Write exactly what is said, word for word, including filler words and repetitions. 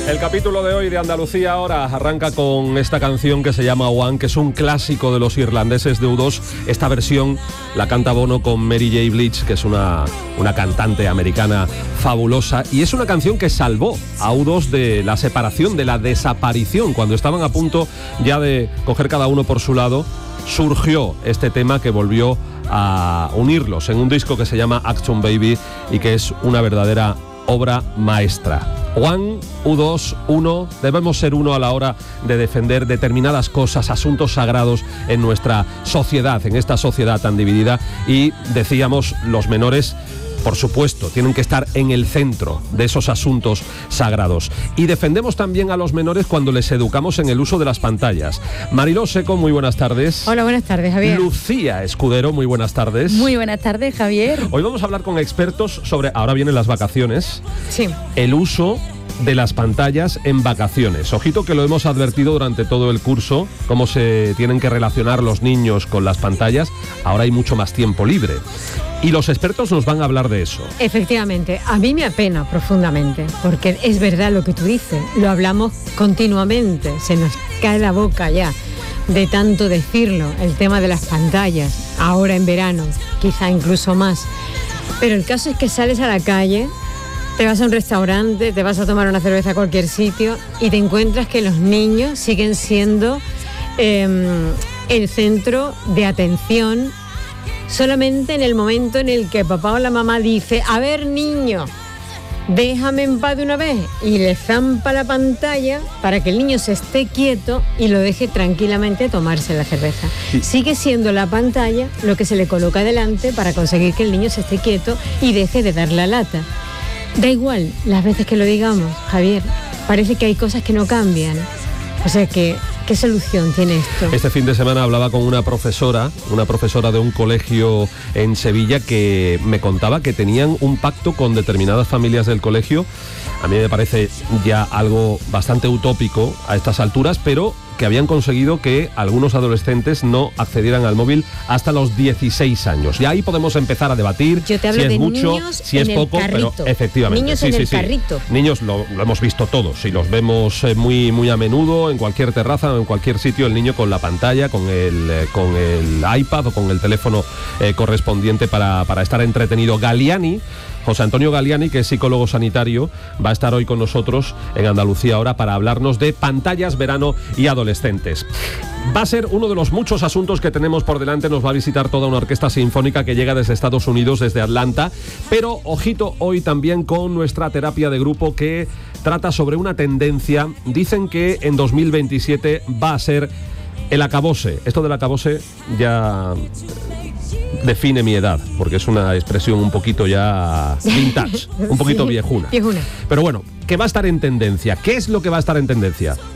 El capítulo de hoy de Andalucía Ahora arranca con esta canción que se llama One, que es un clásico de los irlandeses de U dos. Esta versión la canta Bono con Mary J. Blige, que es una, una cantante americana fabulosa, y es una canción que salvó a U dos de la separación, de la desaparición. Cuando estaban a punto ya de coger cada uno por su lado, surgió este tema que volvió a unirlos en un disco que se llama Action Baby y que es una verdadera obra maestra. One, U dos, uno, debemos ser uno a la hora de defender determinadas cosas, asuntos sagrados en nuestra sociedad, en esta sociedad tan dividida. Y decíamos, los menores, por supuesto, tienen que estar en el centro de esos asuntos sagrados. Y defendemos también a los menores cuando les educamos en el uso de las pantallas. Mariló Seco, muy buenas tardes. Hola, buenas tardes, Javier. Lucía Escudero, muy buenas tardes. Muy buenas tardes, Javier. Hoy vamos a hablar con expertos sobre, ahora vienen las vacaciones, sí, el uso de las pantallas en vacaciones. Ojito que lo hemos advertido durante todo el curso, cómo se tienen que relacionar los niños con las pantallas. Ahora hay mucho más tiempo libre. Y los expertos nos van a hablar de eso. Efectivamente, a mí me apena profundamente, porque es verdad lo que tú dices, lo hablamos continuamente, se nos cae la boca ya de tanto decirlo, el tema de las pantallas, ahora en verano, quizá incluso más. Pero el caso es que sales a la calle, te vas a un restaurante, te vas a tomar una cerveza a cualquier sitio y te encuentras que los niños siguen siendo eh, el centro de atención solamente en el momento en el que papá o la mamá dice: a ver, niño, déjame en paz de una vez, y le zampa la pantalla para que el niño se esté quieto y lo deje tranquilamente tomarse la cerveza. Sí. Sigue siendo la pantalla lo que se le coloca delante para conseguir que el niño se esté quieto y deje de dar la lata. Da igual las veces que lo digamos, Javier, parece que hay cosas que no cambian. O sea que, ¿qué solución tiene esto? Este fin de semana hablaba con una profesora, una profesora de un colegio en Sevilla, que me contaba que tenían un pacto con determinadas familias del colegio. A mí me parece ya algo bastante utópico a estas alturas, pero que habían conseguido que algunos adolescentes no accedieran al móvil hasta los dieciséis años. Y ahí podemos empezar a debatir. Yo te hablo si es de mucho, niños si es en poco, el carrito. Pero efectivamente. Niños sí, en sí, el sí. carrito. Niños lo, lo hemos visto todos y los vemos eh, muy, muy a menudo en cualquier terraza o en cualquier sitio, el niño con la pantalla, con el, eh, con el iPad o con el teléfono eh, correspondiente para, para estar entretenido. Galiani, José Antonio Galiani, que es psicólogo sanitario, va a estar hoy con nosotros en Andalucía Ahora para hablarnos de pantallas, verano y adolescentes. Va a ser uno de los muchos asuntos que tenemos por delante. Nos va a visitar toda una orquesta sinfónica que llega desde Estados Unidos, desde Atlanta. Pero ojito hoy también con nuestra terapia de grupo, que trata sobre una tendencia. Dicen que en dos mil veintisiete va a ser el acabose. Esto del acabose ya define mi edad, porque es una expresión un poquito ya vintage, un poquito sí, viejuna. viejuna. Pero bueno, que va a estar en tendencia. ¿Qué es lo que va a estar en tendencia?